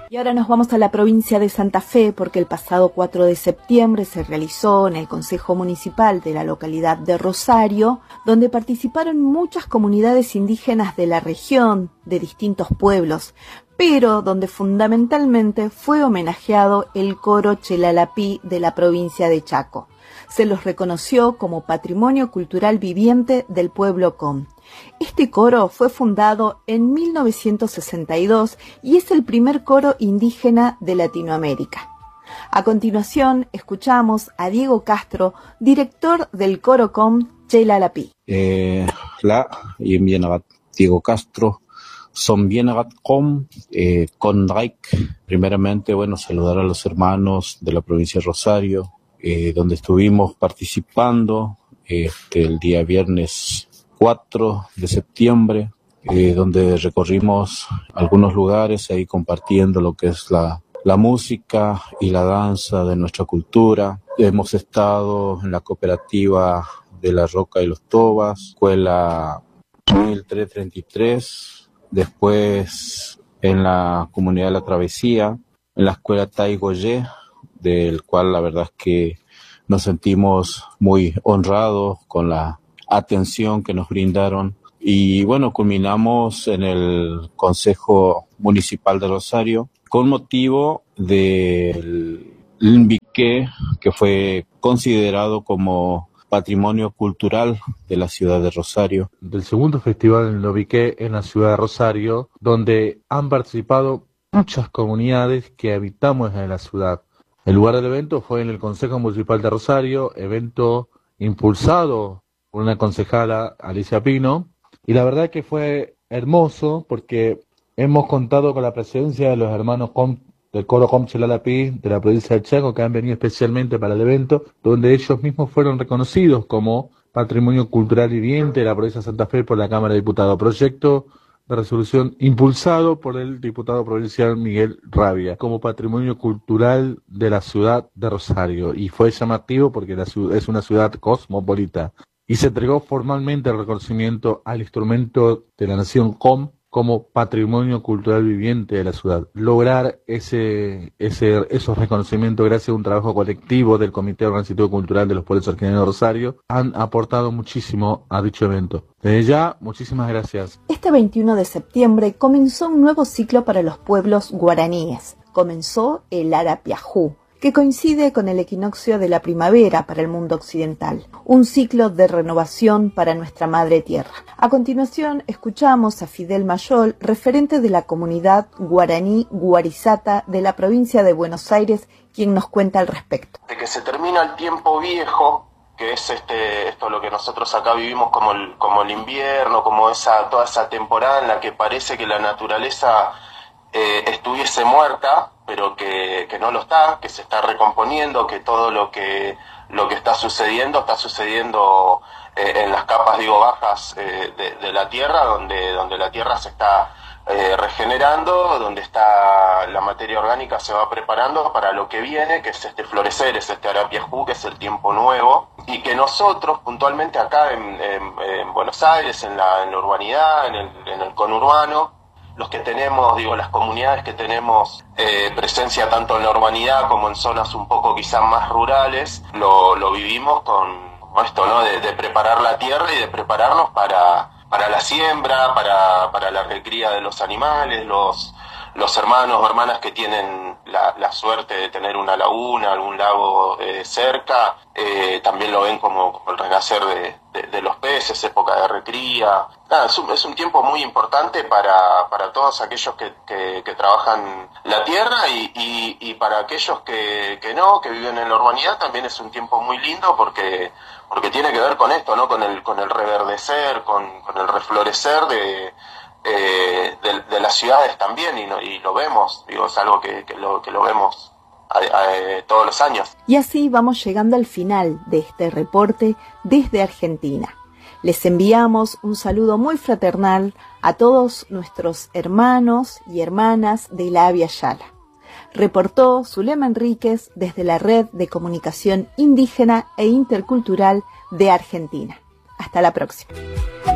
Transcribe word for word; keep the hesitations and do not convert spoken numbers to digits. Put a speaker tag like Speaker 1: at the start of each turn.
Speaker 1: Y ahora nos vamos a la provincia de Santa Fe porque el pasado cuatro de septiembre se realizó en el Consejo Municipal de la localidad de Rosario, donde participaron muchas comunidades indígenas de la región, de distintos pueblos, pero donde fundamentalmente fue homenajeado el coro Chelalapí de la provincia de Chaco. Se los reconoció como Patrimonio Cultural Viviente del pueblo Com. Este coro fue fundado en mil novecientos sesenta y dos y es el primer coro indígena de Latinoamérica. A continuación, escuchamos a Diego Castro, director del coro Com Chelalapí.
Speaker 2: Eh, la y bien Diego Castro, son bien Com, eh, con Raik. Primeramente, bueno, saludar a los hermanos de la provincia de Rosario, eh, donde estuvimos participando este, el día viernes cuatro de septiembre, eh, donde recorrimos algunos lugares ahí compartiendo lo que es la, la música y la danza de nuestra cultura. Hemos estado en la cooperativa de La Roca y los Tobas, escuela mil trescientos treinta y tres, después en la comunidad de La Travesía, en la escuela Taigoye, del cual la verdad es que nos sentimos muy honrados con la atención que nos brindaron. Y bueno, culminamos en el Consejo Municipal de Rosario con motivo del Lmbiqué, que fue considerado como Patrimonio Cultural de la ciudad de Rosario.
Speaker 3: Del segundo festival en Lmbiqué en la ciudad de Rosario, donde han participado muchas comunidades que habitamos en la ciudad. El lugar del evento fue en el Consejo Municipal de Rosario, evento impulsado por una concejala, Alicia Pino, y la verdad que fue hermoso porque hemos contado con la presencia de los hermanos Com, del coro Com Chelalapí de la provincia de Chaco, que han venido especialmente para el evento, donde ellos mismos fueron reconocidos como Patrimonio Cultural Viviente de la provincia de Santa Fe por la Cámara de Diputados. Proyecto de resolución impulsado por el diputado provincial Miguel Rabia como Patrimonio Cultural de la ciudad de Rosario, y fue llamativo porque la ciudad es una ciudad cosmopolita, y se entregó formalmente el reconocimiento al instrumento de la nación Com como Patrimonio Cultural Viviente de la ciudad. Lograr ese, ese, esos reconocimientos gracias a un trabajo colectivo del Comité Organizativo Cultural de los Pueblos Originarios de Rosario han aportado muchísimo a dicho evento. Desde ya, muchísimas gracias.
Speaker 1: Este veintiuno de septiembre comenzó un nuevo ciclo para los pueblos guaraníes. Comenzó el Arapiajú, que coincide con el equinoccio de la primavera para el mundo occidental, un ciclo de renovación para nuestra madre tierra. A continuación, escuchamos a Fidel Mayol, referente de la comunidad guaraní Guarizata de la provincia de Buenos Aires, quien nos cuenta al respecto.
Speaker 4: De que se termina el tiempo viejo, que es este esto lo que nosotros acá vivimos como el, como el invierno, como esa toda esa temporada en la que parece que la naturaleza eh, estuviese muerta, pero que, que no lo está, que se está recomponiendo, que todo lo que lo que está sucediendo está sucediendo eh, en las capas, digo, bajas eh, de, de la tierra, donde donde la tierra se está eh, regenerando, donde está la materia orgánica se va preparando para lo que viene, que es este florecer, es este Arapiajú, que es el tiempo nuevo, y que nosotros puntualmente acá en, en, en Buenos Aires, en la, en la urbanidad, en el, en el conurbano, los que tenemos, digo, las comunidades que tenemos eh, presencia tanto en la urbanidad como en zonas un poco quizás más rurales, lo, lo vivimos con, con esto, ¿no? De, de preparar la tierra y de prepararnos para, para la siembra, para, para la recría de los animales, los, los hermanos o hermanas que tienen la, la suerte de tener una laguna, algún lago eh, cerca, eh, también lo ven como, como el renacer de, de, de los peces, época de recría. Nada, es un, es un tiempo muy importante para, para todos aquellos que, que, que trabajan la tierra y, y, y para aquellos que, que no, que viven en la urbanidad, también es un tiempo muy lindo porque, porque tiene que ver con esto, ¿no? Con el, con el reverdecer, con, con el reflorecer de, eh, de, de las ciudades también, y, no, y lo vemos, digo, es algo que, que, lo, que lo vemos a, a, todos los años.
Speaker 1: Y así vamos llegando al final de este reporte desde Argentina. Les enviamos un saludo muy fraternal a todos nuestros hermanos y hermanas de la Avia Yala. Reportó Zulema Enríquez desde la Red de Comunicación Indígena e Intercultural de Argentina. Hasta la próxima.